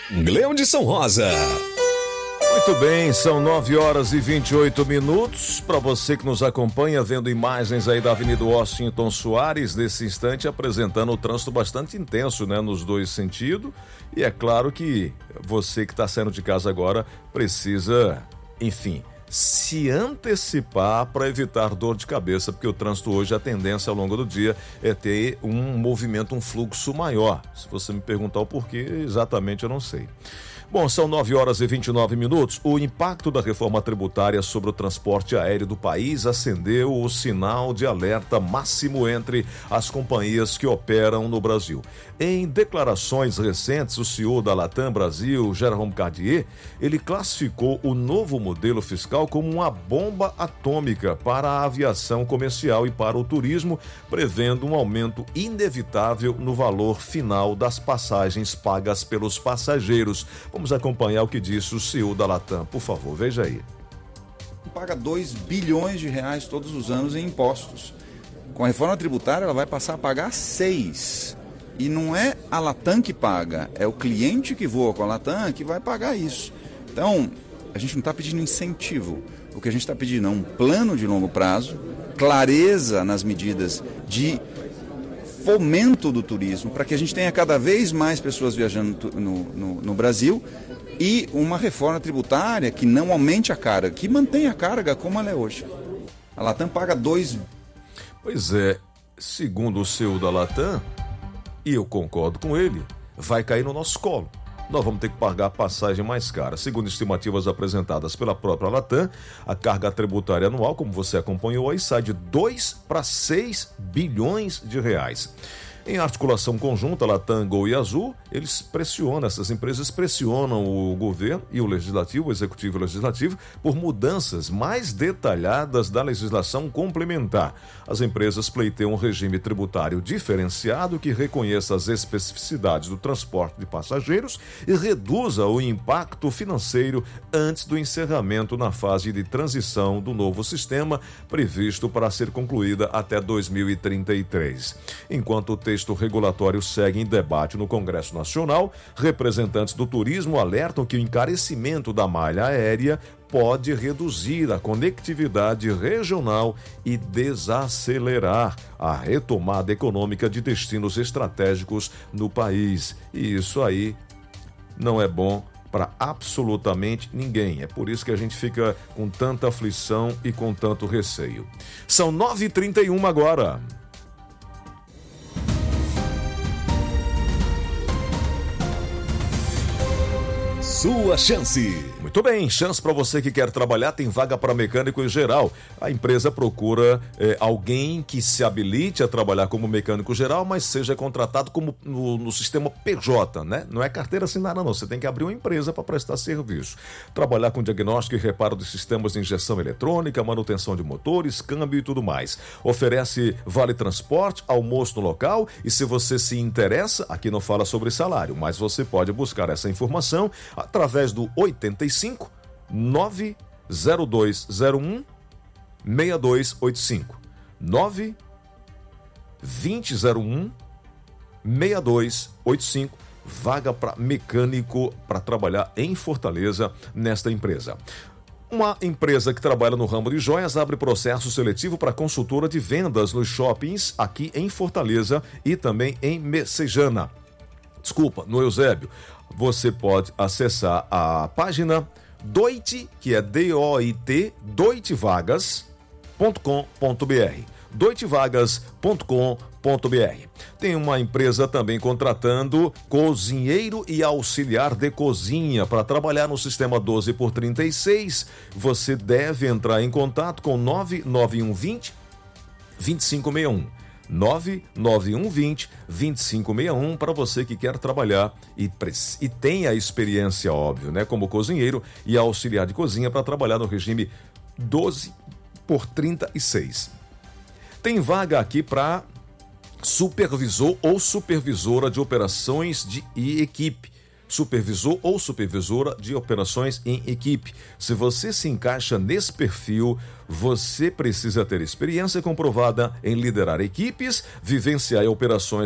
Gleudson Rosa. Muito bem, são 9h28. Para você que nos acompanha, vendo imagens aí da Avenida Washington Soares, nesse instante apresentando o trânsito bastante intenso, né, nos dois sentidos. E é claro que você que está saindo de casa agora precisa, enfim, se antecipar para evitar dor de cabeça, porque o trânsito hoje, a tendência ao longo do dia é ter um movimento, um fluxo maior. Se você me perguntar o porquê, exatamente eu não sei. Bom, são 9h29. O impacto da reforma tributária sobre o transporte aéreo do país acendeu o sinal de alerta máximo entre as companhias que operam no Brasil. Em declarações recentes, o CEO da Latam Brasil, Jérôme Cartier, ele classificou o novo modelo fiscal como uma bomba atômica para a aviação comercial e para o turismo, prevendo um aumento inevitável no valor final das passagens pagas pelos passageiros. Vamos acompanhar o que disse o CEO da Latam, por favor, veja aí. Paga 2 bilhões de reais todos os anos em impostos. Com a reforma tributária, ela vai passar a pagar 6. E não é a Latam que paga, é o cliente que voa com a Latam que vai pagar isso. Então, a gente não está pedindo incentivo. O que a gente está pedindo é um plano de longo prazo, clareza nas medidas de fomento do turismo, para que a gente tenha cada vez mais pessoas viajando no Brasil, e uma reforma tributária que não aumente a carga, que mantenha a carga como ela é hoje. A Latam paga 2. Pois é, segundo o CEO da Latam, e eu concordo com ele, vai cair no nosso colo. Nós vamos ter que pagar a passagem mais cara. Segundo estimativas apresentadas pela própria Latam, a carga tributária anual, como você acompanhou aí, sai de 2 para 6 bilhões de reais. Em articulação conjunta, Latam, Gol e Azul, essas empresas pressionam o governo e o legislativo, o executivo e o legislativo, por mudanças mais detalhadas da legislação complementar. As empresas pleiteiam um regime tributário diferenciado que reconheça as especificidades do transporte de passageiros e reduza o impacto financeiro antes do encerramento na fase de transição do novo sistema, previsto para ser concluída até 2033. Enquanto o texto regulatório segue em debate no Congresso Nacional, representantes do turismo alertam que o encarecimento da malha aérea pode reduzir a conectividade regional e desacelerar a retomada econômica de destinos estratégicos no país. E isso aí não é bom para absolutamente ninguém. É por isso que a gente fica com tanta aflição e com tanto receio. São 9h31 agora. Sua chance. Muito bem, chance para você que quer trabalhar, tem vaga para mecânico em geral. A empresa procura alguém que se habilite a trabalhar como mecânico geral, mas seja contratado como no sistema PJ, né? Não é carteira assinada não, você tem que abrir uma empresa para prestar serviço. Trabalhar com diagnóstico e reparo de sistemas de injeção eletrônica, manutenção de motores, câmbio e tudo mais. Oferece vale transporte, almoço no local, e se você se interessa, aqui não fala sobre salário, mas você pode buscar essa informação através do 85 90201 6285 92001 6285. Vaga para mecânico para trabalhar em Fortaleza nesta empresa. Uma empresa que trabalha no ramo de joias abre processo seletivo para consultora de vendas nos shoppings aqui em Fortaleza e também em Messejana. No Eusébio. Você pode acessar a página Doit, que é DOIT, doitvagas.com.br. doitvagas.com.br. Tem uma empresa também contratando cozinheiro e auxiliar de cozinha para trabalhar no sistema 12x36. Você deve entrar em contato com 99120 2561. 99120-2561 para você que quer trabalhar e tem a experiência, óbvio, né, como cozinheiro e auxiliar de cozinha para trabalhar no regime 12x36. Tem vaga aqui para supervisor ou supervisora de operações e equipe. Supervisor ou supervisora de operações em equipe. Se você se encaixa nesse perfil, você precisa ter experiência comprovada em liderar equipes, vivenciar operações